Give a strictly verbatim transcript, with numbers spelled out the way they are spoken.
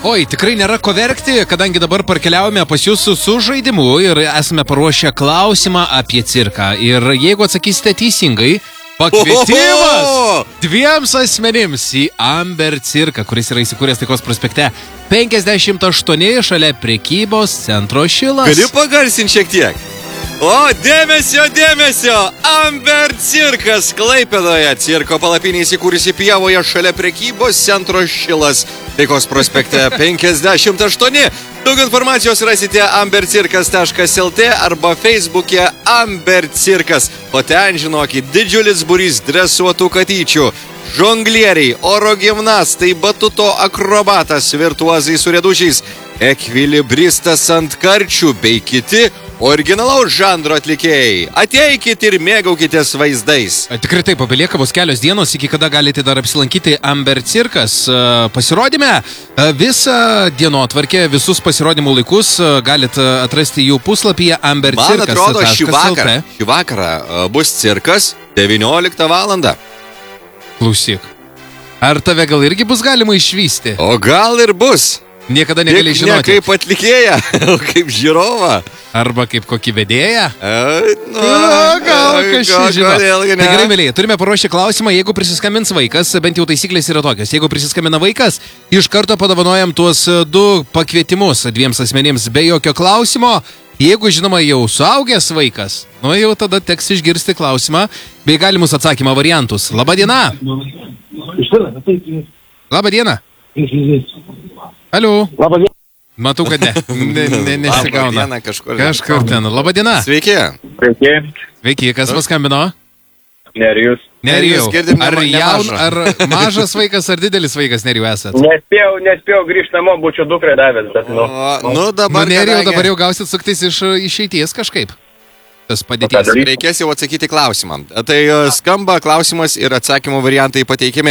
Oi, tikrai nėra ko verkti, kadangi dabar parkeliaujame pas jūs su, su žaidimu ir esame paruošę klausimą apie cirką. Ir jeigu atsakysite teisingai, pakvietimas dviems asmenims į Amber cirką, kuris yra įsikūręs Taikos prospekte penkiasdešimt aštuoni šalia prekybos centro Šilas. Gali pagarsinti šiek tiek? O, dėmesio, dėmesio! Amber cirkas Klaipėdoje. Cirko palapinė įsikūrusi pievoje šalia prekybos centro Šilas. Taikos prospekte penkiasdešimt aštuoni. Daug informacijos rasite amber cirkas taškas el tė arba Facebook'e Amber cirkas. O ten, žinokit, didžiulis būrys dresuotų katyčių, žonglieriai, oro gimnastai, batuto akrobatas, virtuozai su rėdužiais, ekvilibristas ant karčių bei kiti originalaus žanro atlikėjai. Ateikit ir mėgaukitės vaizdais. Tikrai taip, palieka bus kelios dienos, iki kada galite dar apsilankyti Amber cirkas. Pasirodyme visą dienotvarkę, visus pasirodymų laikus galite atrasti jų puslapyje amber cirkas taškas el tė. Man atrodo, šį vakarą, šį vakarą bus cirkas devynioliktą valandą. Klausyk, ar tave gal irgi bus galima išvysti? O gal ir bus. Niekada negali Tik žinoti. Ne kaip atlikėja, o kaip žiūrovą. Arba kaip kokį vedėją. E, nu, A, gal kažkaip žino. Kodėlgi ne? Tai gerai, mėlyje, turime paruošę klausimą, jeigu prisiskambins vaikas, bent jau taisyklės yra tokios. Jeigu prisiskambina vaikas, iš karto padovanojam tuos du pakvietimus dviems asmenims be jokio klausimo. Jeigu, žinoma, jau suaugęs vaikas, nu jau tada teks išgirsti klausimą bei galimus atsakymo variantus. Labą dieną. Labą dieną. Alio. Labą dieną. Matau, kad ne. ne, ne nesigauna. Labą dieną kažkur. Kažkur ten. Labą dieną. Sveiki. Sveiki. Sveiki, kas paskambino? Nerijus. Nerijau. Girdim, Ar ne- jaun, nemažą. ar mažas vaikas, ar didelis vaikas, Nerijau, esat? Nespėjau, nespėjau grįžti namo, būčiau dukrai davęs, bet nu. O, nu Nu, dabar, Nerijau, kadangi dabar jau gausit suktis iš išeities kažkaip. Tas padėties. daryt? reikės jau atsakyti klausimą. Tai e, skamba klausimas ir atsakymų variantai pateikiami.